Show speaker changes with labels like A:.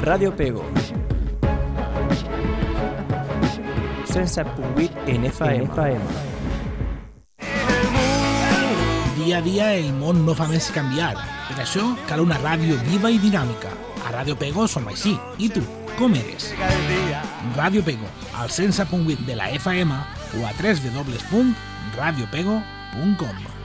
A: Radio Pego. 107.8 en FM.
B: Dia a dia el món no fa més que canviar. Per això cal una ràdio viva i dinàmica. A Radio Pego som així. I tu, com eres? Radio Pego, al 107.8 de la FM o a www.radiopego.com.